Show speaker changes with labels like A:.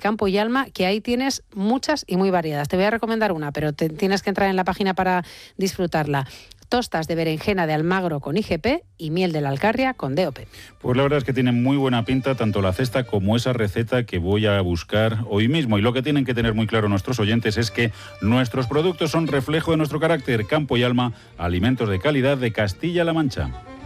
A: Campo y Alma, que ahí tienes muchas y muy variadas. Te voy a recomendar una, pero tienes que entrar en la página para disfrutarla. Tostas de berenjena de Almagro con IGP y miel de la Alcarria con DOP.
B: Pues la verdad es que tiene muy buena pinta tanto la cesta como esa receta que voy a buscar hoy mismo. Y lo que tienen que tener muy claro nuestros oyentes es que nuestros productos son reflejo de nuestro carácter. Campo y Alma, alimentos de calidad de Castilla-La Mancha.